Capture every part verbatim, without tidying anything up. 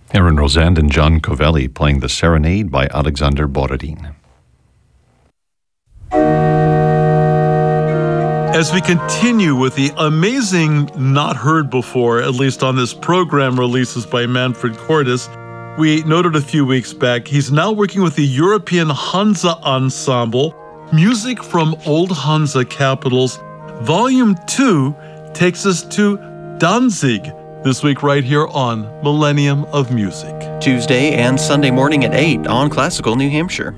Aaron Rosand and John Covelli playing the Serenade by Alexander Borodin. As we continue with the amazing Not Heard Before, at least on this program, releases by Manfred Cordes, we noted a few weeks back, he's now working with the European Hansa Ensemble, Music from Old Hansa Capitals. Volume two takes us to Danzig this week right here on Millennium of Music. Tuesday and Sunday morning at eight on Classical New Hampshire.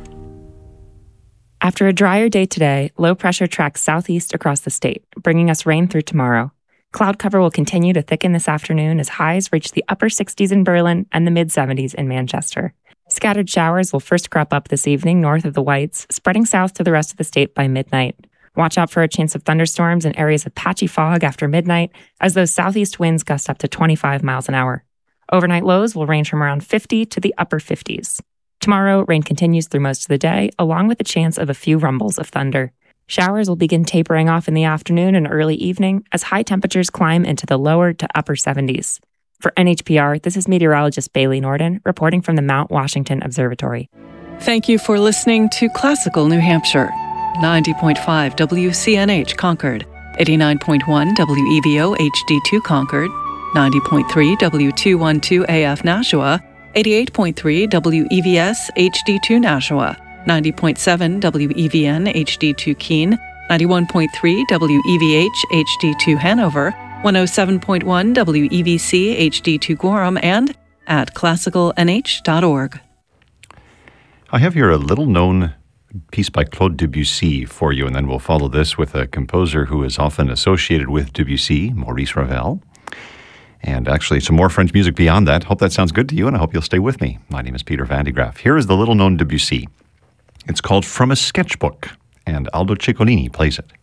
After a drier day today, low pressure tracks southeast across the state, bringing us rain through tomorrow. Cloud cover will continue to thicken this afternoon as highs reach the upper sixties in Berlin and the mid-seventies in Manchester. Scattered showers will first crop up this evening north of the Whites, spreading south to the rest of the state by midnight. Watch out for a chance of thunderstorms and areas of patchy fog after midnight, as those southeast winds gust up to twenty-five miles an hour. Overnight lows will range from around fifty to the upper fifties. Tomorrow, rain continues through most of the day, along with a chance of a few rumbles of thunder. Showers will begin tapering off in the afternoon and early evening as high temperatures climb into the lower to upper seventies. For N H P R, this is meteorologist Bailey Norden reporting from the Mount Washington Observatory. Thank you for listening to Classical New Hampshire. ninety point five W C N H Concord, eighty-nine point one W E V O H D two Concord, ninety point three W two twelve A F Nashua, eighty-eight point three W E V S H D two Nashua, ninety point seven W E V N H D two Keene, ninety-one point three W E V H H D two Hanover, one oh seven point one W E V C H D two Gorham, and at classical n h dot org. I have here a little-known piece by Claude Debussy for you, and then we'll follow this with a composer who is often associated with Debussy, Maurice Ravel. And actually, some more French music beyond that. Hope that sounds good to you, and I hope you'll stay with me. My name is Peter Van de Graaff. Here is the little-known Debussy. It's called From a Sketchbook, and Aldo Ciccolini plays it.